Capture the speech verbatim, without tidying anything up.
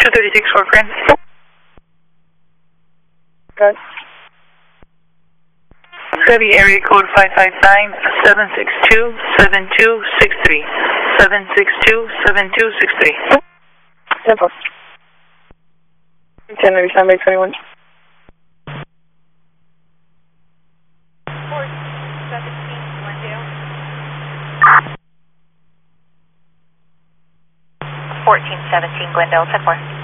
two thirty-six Fort Grand. Good. Chevy area code five five nine, seven six two, seven two six three. seven six two, seven two six three. Simple. ten ninety-seven by twenty-one. fourteen seventeen Glendale, ten four.